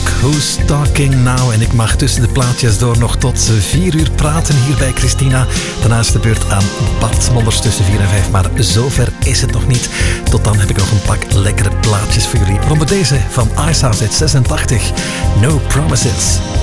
Look Who's Talking Now. En ik mag tussen de plaatjes door nog tot 4 uur praten hier bij Christina. Daarna is de beurt aan Bart Mollers tussen 4 en 5. Maar zover is het nog niet. Tot dan heb ik nog een pak lekkere plaatjes voor jullie. Waaronder deze van Icehouse uit 86. No Promises.